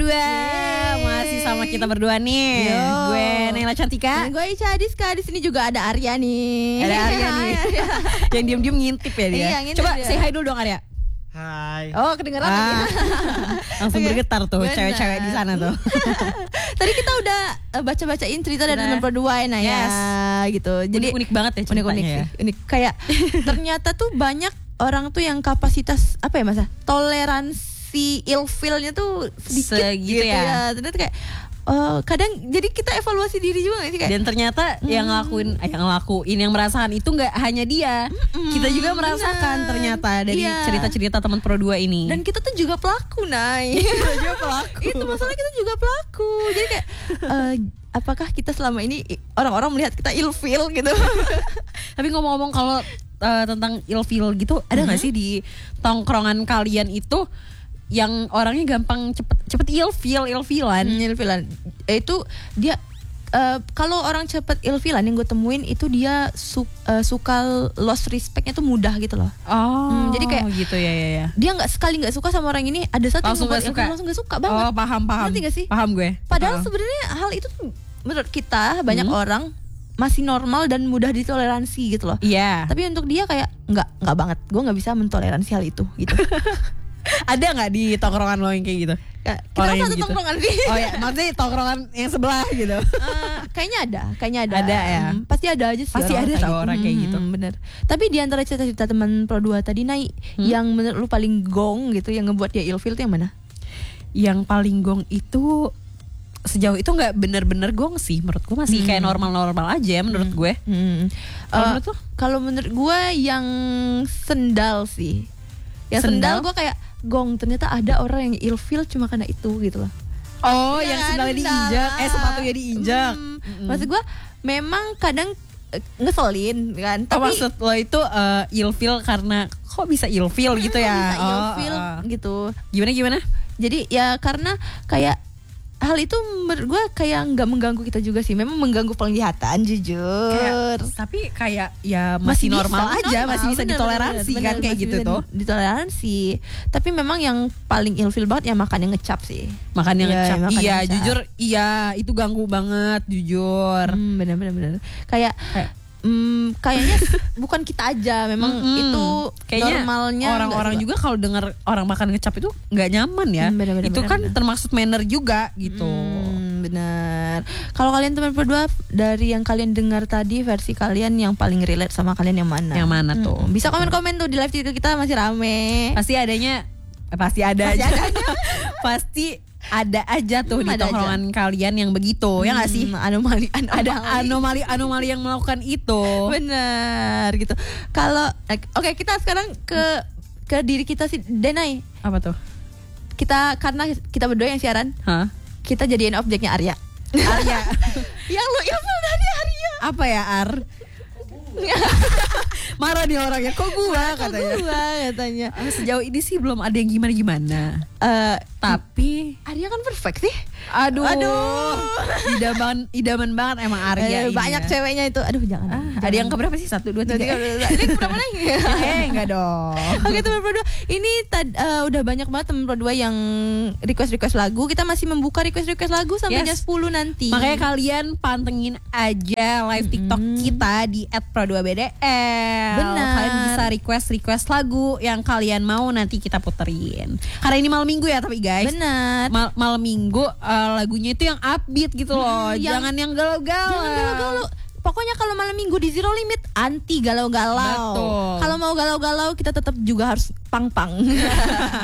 berdua. Masih sama kita berdua nih. Yo. Gue Naila Cantika. Dan gue Ica Adiska. Di sini juga ada Arya nih. Ada Arya nih. Yang diem-diem ngintip ya dia. Iya, ngintip Coba dia. say hi dulu dong Arya. Hai. Oh, kedengeran lagi. Langsung Oke. bergetar tuh Benar. cewek-cewek di sana tuh. Tadi kita udah baca-bacain cerita dari Benar. teman berdua ya, Yes. gitu. Jadi Unik banget ya ceritanya unik-unik ya. sih. Unik. Kayak ternyata tuh banyak orang tuh yang kapasitas apa ya Mas? Toleransi ilfilnya tuh sedikit Segitu gitu ya. Ternyata kayak kadang jadi kita evaluasi diri juga gak sih kayak Dan ternyata yang ngelakuin yang merasakan itu nggak hanya dia. Kita juga merasakan benar. ternyata dari Iya. cerita-cerita teman Pro 2 ini. dan kita tuh juga pelaku, Nay. kita juga pelaku. Itu masalah, kita juga pelaku. Jadi kayak apakah kita selama ini orang-orang melihat kita ilfil gitu? Tapi ngomong-ngomong kalau tentang ilfil gitu, ada nggak sih di tongkrongan kalian itu yang orangnya gampang cepet ilfilan? Ilfilan. Itu dia kalau orang cepet ilfilan yang gue temuin itu dia suka lost respectnya tuh mudah gitu loh. Oh, jadi kayak gitu ya. Dia sekali nggak suka sama orang ini, ada satu Langsung yang nggak ngebuat suka. ilfil, langsung nggak suka banget. Oh, paham. Ngerti gak sih? Paham gue. Padahal sebenarnya hal itu tuh menurut kita banyak orang masih normal dan mudah ditoleransi gitu loh. Iya. Tapi untuk dia kayak nggak banget. Gue nggak bisa mentoleransi hal itu gitu. Ada nggak di tongkrongan lo yang kayak gitu? Kita Orang yang satu gitu. tongkrongan sih. Oh ya, maksudnya tongkrongan yang sebelah gitu. Kayaknya ada. Ada ya? Pasti ada aja sih. Pasti ada tau orang kayak gitu. Bener. Tapi di antara cerita-cerita teman Pro 2 tadi, Nay, yang menurut lu paling gong gitu, yang ngebuat dia ilfil tuh yang mana? Yang paling gong itu sejauh itu nggak bener-bener gong sih, menurut gue masih kayak normal-normal aja menurut gue. Kalau menurut lu? Kalau menurut gue yang sendal sih. Yang sendal gue kayak gong, ternyata ada orang yang ilfil cuma karena itu gitu loh. Oh, Iya yang kan, sendalnya diinjak, sepatunya diinjak. Maksud gue memang kadang ngeselin kan, Oh, tapi maksud lo itu ilfil karena kok bisa ilfil gitu ya? bisa ilfil gitu. Gimana? Jadi ya karena kayak hal itu menurut gue kayak nggak mengganggu kita juga sih. Memang mengganggu penglihatan, jujur. Tapi kayak ya masih normal aja, masih bisa bener, ditoleransi bener, kan bener, kayak masih gitu bisa tuh. Ditoleransi. Tapi memang yang paling ilfil banget ya makan yang ngecap sih. Makan yang Iya, ngecap. makan Iya, yang ngecap. jujur, iya itu ganggu banget, jujur. Bener. Kayak kayaknya bukan kita aja, memang itu Kayaknya normalnya orang-orang nggak juga kalau dengar orang makan ngecap itu nggak nyaman ya. Bener, Itu kan bener. termasuk manner juga gitu. Benar. Kalau kalian teman berdua, dari yang kalian dengar tadi, versi kalian yang paling relate sama kalian yang mana? Yang mana tuh? Bisa komen-komen tuh di live Twitter kita, masih rame. Pasti adanya, pasti ada aja. Pasti ada aja tuh di Ada tongkrongan kalian yang begitu, ya nggak sih? Anomali. Ada anomali yang melakukan itu. Benar gitu. Kalau oke, kita sekarang ke diri kita sih, Denai. Apa tuh? Karena kita berdua yang siaran, Hah? kita jadiin objeknya Arya. Arya. Yang lu ilfil dari Arya. Apa ya, Ar? Marah nih orangnya, kok gua katanya. Katanya. Sejauh ini sih belum ada yang gimana-gimana. Tapi Arya kan perfect sih. aduh. Idaman banget emang Arya ini. Banyak ya. ceweknya itu. Aduh, jangan. Ada yang keberapa sih? 1, 2, 3. Ini berapa lagi? Enggak dong. Oke, teman Pro 2. Ini udah banyak banget teman Pro 2 yang request lagu. Kita masih membuka request lagu sampai jam 10 nanti. Makanya kalian pantengin aja live TikTok kita di @pro2bdl. Benar. Kalian bisa request lagu yang kalian mau, nanti kita puterin. Karena ini malam minggu ya, tapi guys. Benar. Malam minggu lagunya itu yang upbeat gitu loh. Jangan yang galau-galau. Pokoknya kalau malam minggu di Zero Limit anti galau-galau. Betul. Kalau mau galau-galau kita tetap juga harus pang-pang.